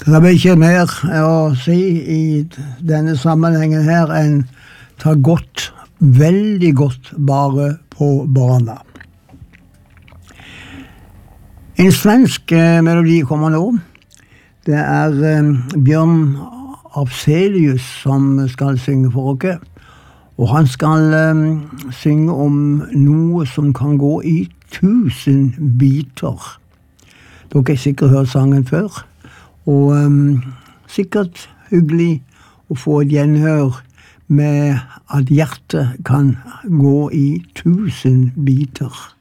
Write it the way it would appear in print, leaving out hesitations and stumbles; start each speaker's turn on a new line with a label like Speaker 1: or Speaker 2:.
Speaker 1: Det er ikke mer å si i denne sammenhengen her enn ta godt, veldig godt bare på barna. En svensk melodi kommer nå. Det er Bjørn Afzelius som skal synge for oss. Og han skal synge om noe som kan gå i 1000 biter. Dere har sikkert hørt sangen før. Og sikkert hyggelig å få et gjenhør med at hjertet kan gå i 1000 biter.